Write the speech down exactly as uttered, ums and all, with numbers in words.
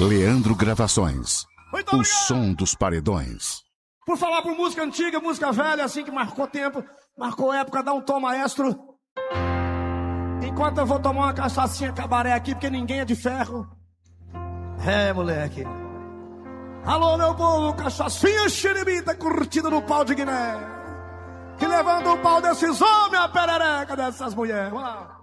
Leandro Gravações. Muito O obrigado. som dos paredões. Por falar por música antiga, música velha, assim que marcou tempo, marcou época, dá um tom, maestro. Enquanto eu vou tomar uma cachaçinha cabaré aqui, porque ninguém é de ferro. É, moleque. Alô, meu povo, cachaçinha xeribita curtida no pau de Guiné. Que levanta o pau desses homens, a perereca dessas mulheres. Uau.